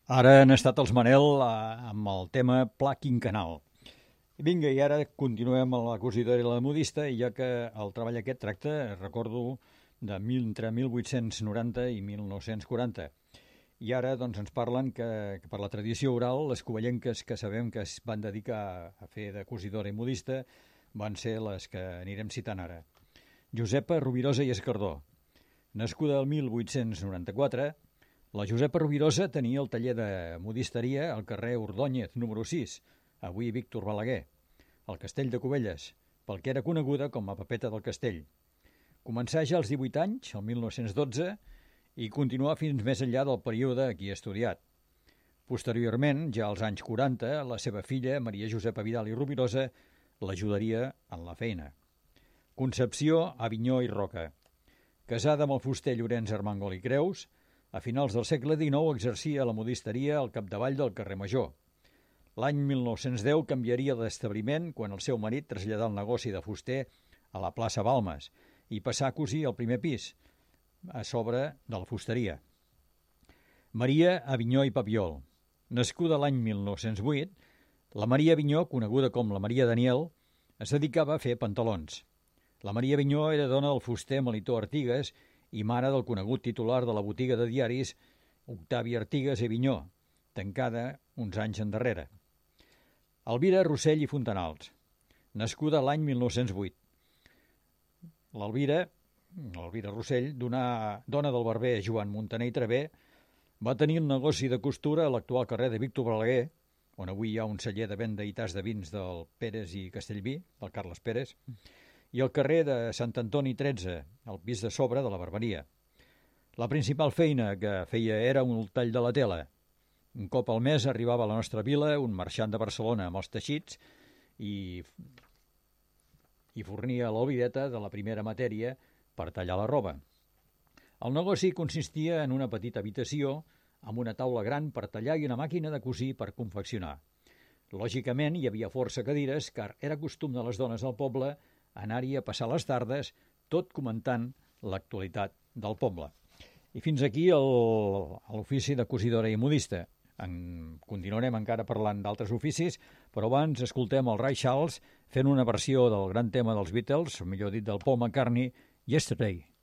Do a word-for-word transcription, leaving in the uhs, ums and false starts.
Ara han estat els Manel eh, amb el tema Pla Quinquenal. I vinga, i ara continuem amb la cosidora i la modista, i ja que el treball aquest tracta, recordo, de mil, entre mil vuit-cents noranta i mil nou-cents quaranta. I ara doncs, ens parlen que, que per la tradició oral, les covellenques que sabem que es van dedicar a fer de cosidora i modista van ser les que anirem citant ara. Josepa Rovirosa i Escardó. Nascuda el mil vuit-cents noranta-quatre, la Josepa Rovirosa tenia el taller de modisteria al carrer Ordóñez, número sis, avui Víctor Balaguer, al Castell de Cubelles, pel que era coneguda com a Pepeta del Castell. Començà ja als divuit anys, el mil nou-cents dotze, i continuà fins més enllà del període aquí estudiat. Posteriorment, ja als anys quaranta, la seva filla, Maria Josepa Vidal i Rovirosa, l'ajudaria en la feina. Concepció, Avinyó i Roca. Casada amb el fuster Llorenç Armengol i Creus, a finals del segle dinou exercia la modisteria al capdavall del carrer Major. L'any mil nou-cents deu canviaria d'establiment quan el seu marit traslladà el negoci de fuster a la plaça Balmes i passà a cosir al primer pis, a sobre de la fusteria. Maria Avinyó i Papiol. Nascuda l'any mil nou-cents vuit, la Maria Avinyó, coneguda com la Maria Daniel, es dedicava a fer pantalons. La Maria Avinyó era dona del fuster Melitó Artigas i mare del conegut titular de la botiga de diaris Octavi Artigas i Avinyó, tancada uns anys endarrere. Elvira Rossell i Fontanals. Nascuda l'any mil nou-cents vuit. L'Elvira, l'Elvira Rossell, dona, dona del barber Joan Montaner i Traver, va tenir un negoci de costura a l'actual carrer de Víctor Balaguer, on avui hi ha un celler de venda i tas de vins del Pérez i Castellví, del Carles Pérez, i al carrer de Sant Antoni tretze, al pis de sobre de la barberia. La principal feina que feia era un tall de la tela. Un cop al mes arribava a la nostra vila un marxant de Barcelona amb els teixits i, i fornia l'albideta de la primera matèria per tallar la roba. El negoci consistia en una petita habitació amb una taula gran per tallar i una màquina de cosir per confeccionar. Lògicament hi havia força cadires, car era costum de les dones del poble anar-hi a passar les tardes, tot comentant l'actualitat del poble. I fins aquí l'ofici de cosidora i modista. En, continuarem encara parlant d'altres oficis, però abans escoltem el Ray Charles fent una versió del gran tema dels Beatles, o millor dit del Paul McCartney, Yesterday.